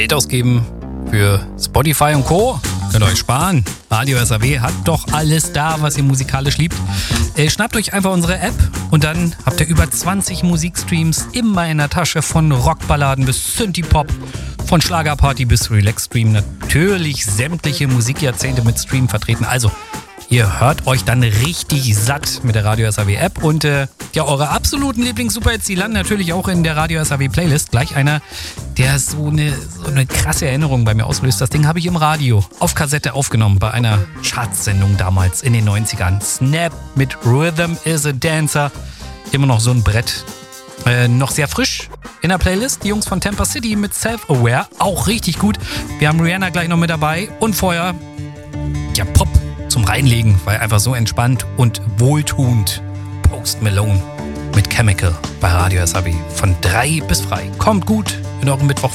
Geld ausgeben für Spotify und Co. Könnt ihr euch sparen. Radio SAW hat doch alles da, was ihr musikalisch liebt. Schnappt euch einfach unsere App und dann habt ihr über 20 Musikstreams immer in der Tasche, von Rockballaden bis Synthie-Pop, von Schlagerparty bis Relax-Stream. Natürlich sämtliche Musikjahrzehnte mit Stream vertreten. Also, ihr hört euch dann richtig satt mit der Radio SAW App und ja, eure absoluten Lieblings-Superhits, die landen natürlich auch in der Radio SAW Playlist. Gleich einer, der so eine krasse Erinnerung bei mir auslöst. Das Ding habe ich im Radio auf Kassette aufgenommen bei einer Chartsendung damals in den 90ern. Snap mit Rhythm is a Dancer. Immer noch so ein Brett. Noch sehr frisch in der Playlist. Die Jungs von Tampa City mit Self-Aware. Auch richtig gut. Wir haben Rihanna gleich noch mit dabei. Und vorher, ja, Pop zum Reinlegen, weil einfach so entspannt und wohltuend. Post Malone mit Chemical bei Radio SAW. Von 3 bis frei. Kommt gut in euren Mittwoch.